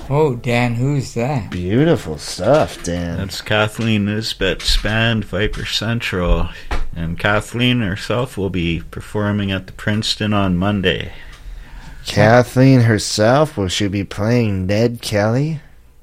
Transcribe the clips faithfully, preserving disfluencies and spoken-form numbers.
Oh, Dan, who's that? Beautiful stuff, Dan. That's Kathleen Nisbet's band, Viper Central. And Kathleen herself will be performing at the Princeton on Monday. Kathleen herself, will she be playing Ned Kelly?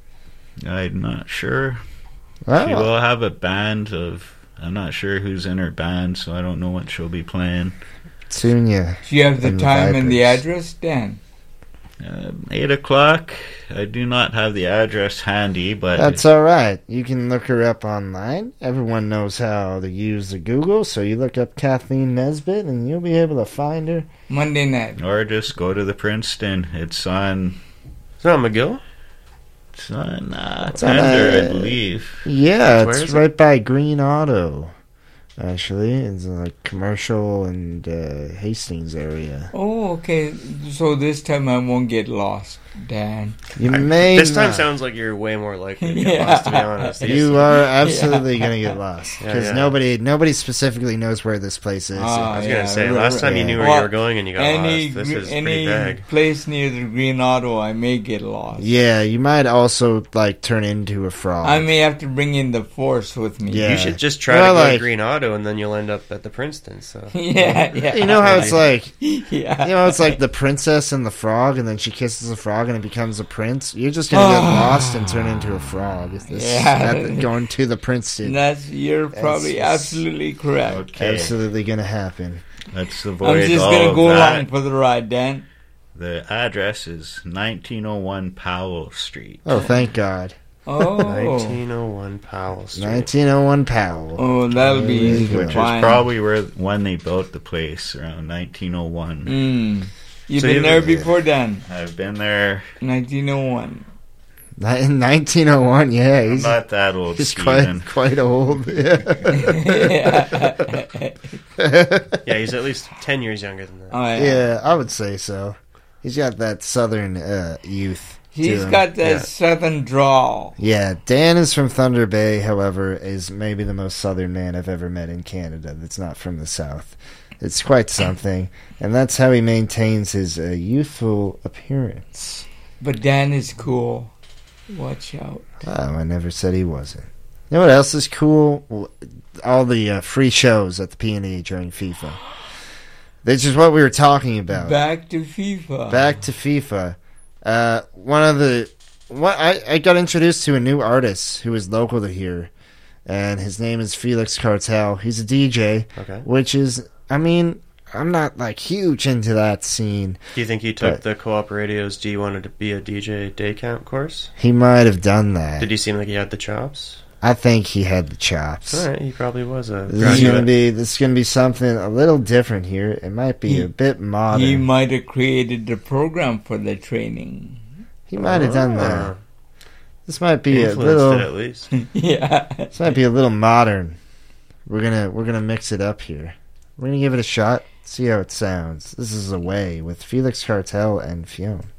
I'm not sure. Oh. She will have a band of... I'm not sure who's in her band, so I don't know what she'll be playing. Sonia. Do you have the and time the and the Vipers. address, Dan? Uh, eight o'clock. I do not have the address handy, but... That's alright. You can look her up online. Everyone knows how to use the Google, so you look up Kathleen Nesbitt and you'll be able to find her. Monday night. Or just go to the Princeton. It's on... It's not McGill? It's on uh, It's on, Pender, uh, I believe. Yeah, Where it's is it? right by Green Auto. Actually, it's like commercial and uh, Hastings area. Oh, okay. So this time I won't get lost, Dan. You may This time not. sounds like you're way more likely to get Yeah. lost, to be honest. You are absolutely gonna get lost Yeah, because yeah. nobody, nobody specifically knows where this place is. Ah, I was yeah, gonna say, right, last right. time you knew where Well, you were going and you got Any lost. This gre- is pretty any vague. place near the Green Auto, I may get lost. Yeah, you might also like turn into a frog. I may have to bring in the Force with me. Yeah. You should just try Well, to go like- to Green Auto and then you'll end up at the Princeton. So yeah, yeah. You know how it's like, yeah. you know, it's like the princess and the frog, and then she kisses the frog, and it becomes a prince. You're just gonna get lost and turn into a frog. It's this, Yeah. at- going to the Princeton. That's you're probably just- absolutely correct. Okay, Absolutely gonna happen. let's avoid I'm just all gonna of go that. along for the ride, Dan. The address is nineteen oh one Powell Street. Oh, thank God. Oh, nineteen oh one Powell Street. nineteen oh one Powell. oh, that'll be There easy you to go. Which is find. probably where when they built the place, around nineteen oh one. Mm. You've So been you- there before, Dan. I've been there. nineteen oh one. Ni- In nineteen oh one, yeah, I'm he's, not that old, he's Stephen. quite quite old. Yeah. Yeah, he's at least ten years younger than that. Oh, yeah. Yeah, I would say so. He's got that southern uh, youth. to He's him. got that Yeah. southern drawl. Yeah, Dan is from Thunder Bay, however, is maybe the most southern man I've ever met in Canada that's not from the south. It's quite something, and that's how he maintains his uh, youthful appearance. But Dan is cool. Watch out. Oh, I never said he wasn't. You know what else is cool? Well, all the uh, free shows at the P and E during FIFA. This is what we were talking about. Back to FIFA. Back to FIFA. Uh, one of the what I, I got introduced to a new artist who is local to here, and his name is Felix Cartel. He's a D J, Okay. which is, I mean, I'm not like huge into that scene. Do you think he took But- the Co-op Radio's Do You Want to Be a D J day camp course? He might have done that. Did he seem like he had the chops? I think he had the chops. All right, he probably was a This is gonna graduate. be this is gonna be something a little different here. It might be He- a bit modern. He He, might have created the program for the training. might have done that. Ah, This might be a influenced it little. at least. yeah. This might be a little modern. We're gonna we're gonna mix it up here. We're gonna give it a shot. See how it sounds. This is Away with Felix Cartel and Fionn.